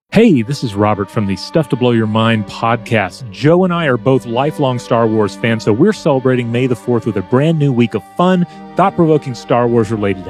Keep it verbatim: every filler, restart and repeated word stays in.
Hey, this is Robert from the Stuff to Blow Your Mind podcast. Joe and I are both lifelong Star Wars fans, so we're celebrating May the fourth with a brand new week of fun, thought-provoking Star Wars-related